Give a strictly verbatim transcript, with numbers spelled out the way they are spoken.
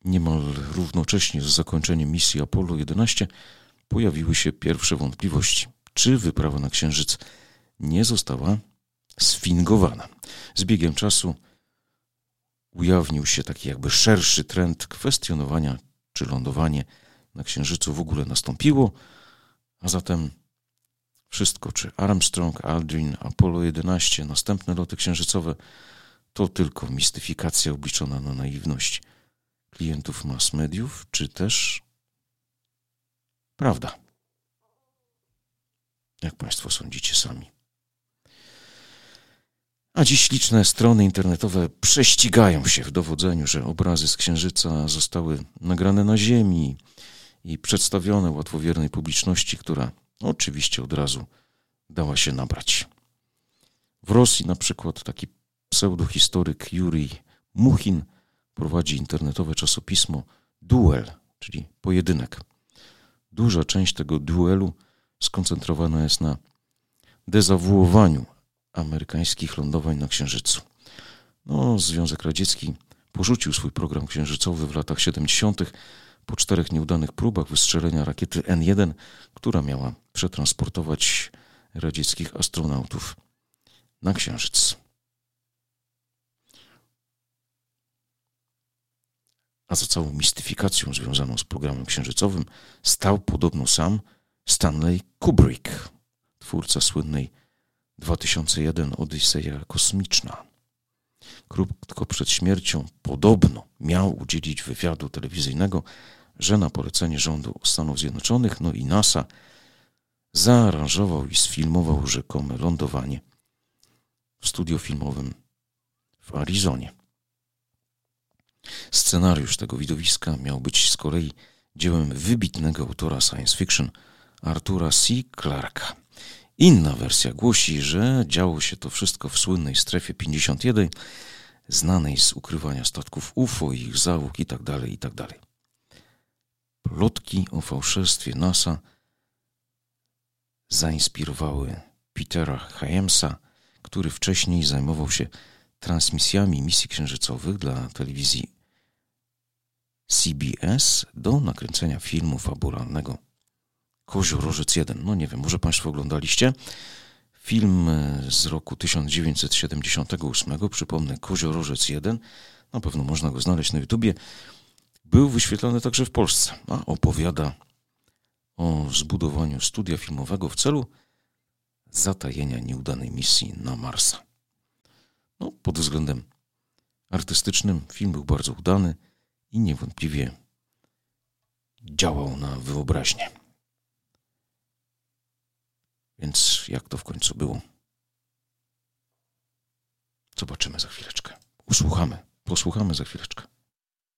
Niemal równocześnie z zakończeniem misji Apollo jedenaście pojawiły się pierwsze wątpliwości, czy wyprawa na Księżyc nie została sfingowana. Z biegiem czasu ujawnił się taki jakby szerszy trend kwestionowania, czy lądowanie na Księżycu w ogóle nastąpiło, a zatem wszystko, czy Armstrong, Aldrin, Apollo jedenaście, następne loty księżycowe, to tylko mistyfikacja obliczona na naiwność klientów mass mediów, czy też prawda? Jak Państwo sądzicie sami? A dziś liczne strony internetowe prześcigają się w dowodzeniu, że obrazy z Księżyca zostały nagrane na Ziemi i przedstawione łatwowiernej publiczności, która oczywiście od razu dała się nabrać. W Rosji na przykład taki pseudohistoryk Jurij Muchin prowadzi internetowe czasopismo Duel, czyli pojedynek. Duża część tego duelu skoncentrowana jest na dezawuowaniu amerykańskich lądowań na Księżycu. No, Związek Radziecki porzucił swój program księżycowy w latach siedemdziesiątych po czterech nieudanych próbach wystrzelenia rakiety N jeden, która miała przetransportować radzieckich astronautów na Księżyc. A za całą mistyfikacją związaną z programem księżycowym stał podobno sam Stanley Kubrick, twórca słynnej dwa tysiące jeden Odyseja kosmiczna. Krótko przed śmiercią podobno miał udzielić wywiadu telewizyjnego, że na polecenie rządu Stanów Zjednoczonych, no i NASA, zaaranżował i sfilmował rzekome lądowanie w studio filmowym w Arizonie. Scenariusz tego widowiska miał być z kolei dziełem wybitnego autora science fiction Artura C. Clarka. Inna wersja głosi, że działo się to wszystko w słynnej strefie pięćdziesiąt jeden, znanej z ukrywania statków U F O, ich załóg itd., itd. Plotki o fałszerstwie NASA zainspirowały Petera Hyamsa, który wcześniej zajmował się transmisjami misji księżycowych dla telewizji C B S do nakręcenia filmu fabularnego Koziorożec jeden. No nie wiem, może Państwo oglądaliście film z roku tysiąc dziewięćset siedemdziesiątego ósmego, przypomnę, Koziorożec jeden, na pewno można go znaleźć na YouTubie. Był wyświetlany także w Polsce, a opowiada o zbudowaniu studia filmowego w celu zatajenia nieudanej misji na Marsa. No, pod względem artystycznym film był bardzo udany i niewątpliwie działał na wyobraźnię. Więc jak to w końcu było? Zobaczymy za chwileczkę. Usłuchamy, posłuchamy za chwileczkę.